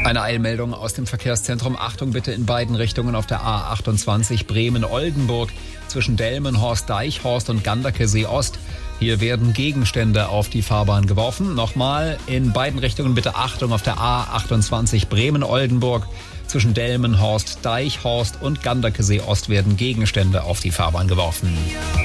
Eine Eilmeldung aus dem Verkehrszentrum. Achtung bitte in beiden Richtungen auf der A28 Bremen-Oldenburg zwischen Delmenhorst-Deichhorst und Ganderkesee Ost. Hier werden Gegenstände auf die Fahrbahn geworfen. Nochmal in beiden Richtungen bitte Achtung auf der A28 Bremen-Oldenburg zwischen Delmenhorst-Deichhorst und Ganderkesee Ost werden Gegenstände auf die Fahrbahn geworfen.